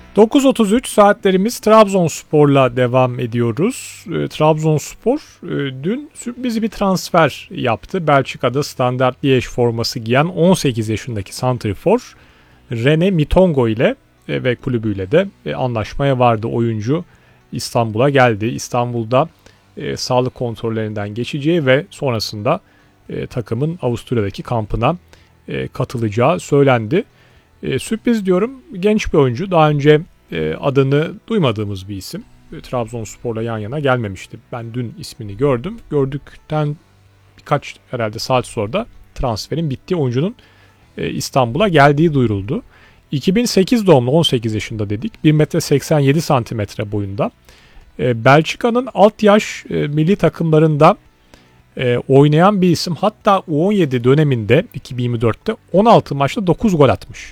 9.33 saatlerimiz Trabzonspor'la devam ediyoruz. Trabzonspor dün sürpriz bir transfer yaptı. Belçika'da Standard Liège forması giyen 18 yaşındaki santrifor René Mitongo ile ve kulübüyle de anlaşmaya vardı. Oyuncu İstanbul'a geldi. İstanbul'da sağlık kontrollerinden geçeceği ve sonrasında takımın Avusturya'daki kampına katılacağı söylendi. Sürpriz diyorum, genç bir oyuncu. Daha önce adını duymadığımız bir isim. Trabzonspor'la yan yana gelmemişti. Ben dün ismini gördüm. Gördükten birkaç herhalde saat sonra da transferin bittiği, oyuncunun İstanbul'a geldiği duyuruldu. 2008 doğumlu, 18 yaşında dedik. 1,87 m boyunda. Belçika'nın alt yaş milli takımlarında oynayan bir isim. Hatta U17 döneminde 2024'te 16 maçta 9 gol atmış.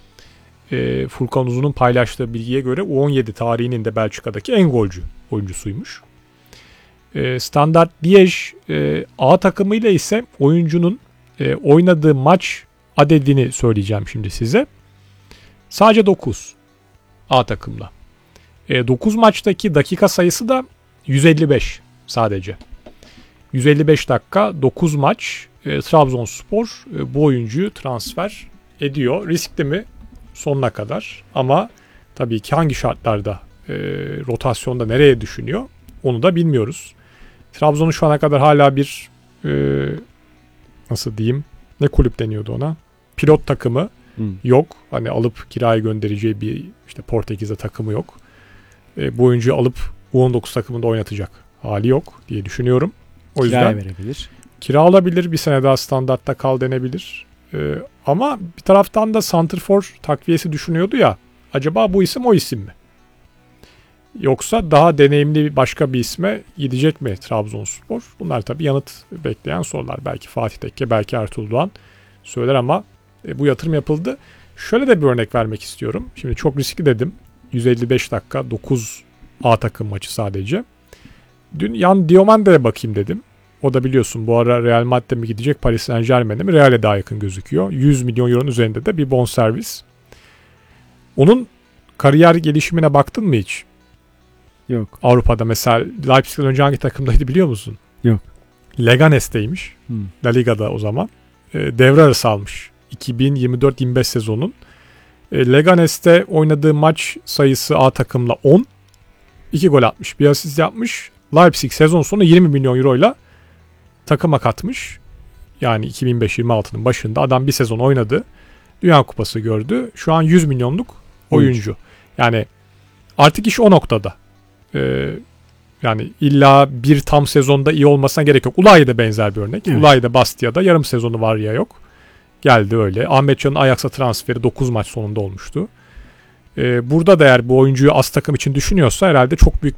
Furkan Uzun'un paylaştığı bilgiye göre U17 tarihinin de Belçika'daki en golcü oyuncusuymuş. Standard Liège A takımıyla ise oyuncunun oynadığı maç adedini söyleyeceğim şimdi size. Sadece 9 A takımla. 9 maçtaki dakika sayısı da 155 sadece. 155 dakika 9 maç. Trabzonspor bu oyuncuyu transfer ediyor. Riskli mi? Sonuna kadar. Ama tabii ki hangi şartlarda rotasyonda nereye düşünüyor onu da bilmiyoruz. Trabzon'un şu ana kadar hala bir nasıl diyeyim, ne kulüp deniyordu ona? Pilot takımı yok. Hani alıp kiraya göndereceği bir işte Portekiz'de takımı yok. Bu oyuncuyu alıp U19 takımında oynatacak hali yok diye düşünüyorum. O yüzden verebilir. Kira alabilir, bir sene daha standartta kal denebilir. Ama bir taraftan da santrfor takviyesi düşünüyordu ya. Acaba bu isim o isim mi? Yoksa daha deneyimli başka bir isme gidecek mi Trabzonspor? Bunlar tabii yanıt bekleyen sorular. Belki Fatih Tekke, belki Ertuğrul Doğan söyler ama bu yatırım yapıldı. Şöyle de bir örnek vermek istiyorum. Şimdi çok riskli dedim. 155 dakika 9 A takım maçı sadece. Dün Yan Diomande'ye bakayım dedim. O da biliyorsun bu ara Real Madrid'e mi gidecek, Paris Saint-Germain'e mi? Real'e daha yakın gözüküyor. 100 milyon euronun üzerinde de bir bonservis. Onun kariyer gelişimine baktın mı hiç? Yok. Avrupa'da mesela Leipzig'den önce hangi takımdaydı biliyor musun? Yok. Leganes'teymiş. La Liga'da o zaman. Devre arası almış. 2024-25 sezonun. Leganes'te oynadığı maç sayısı A takımla 10. 2 gol atmış. Bir asist yapmış. Leipzig sezon sonu 20 milyon euroyla takıma katmış. Yani 2025-26'nın başında adam bir sezon oynadı. Dünya Kupası gördü. Şu an 100 milyonluk oyuncu. Yani artık iş o noktada. Yani illa bir tam sezonda iyi olmasına gerek yok. Ulay da benzer bir örnek. Evet. Ulay da Bastia'da yarım sezonu var ya yok. Geldi öyle. Ahmet Can'ın Ajax'a transferi 9 maç sonunda olmuştu. Burada da eğer bu oyuncuyu az takım için düşünüyorsa herhalde çok büyük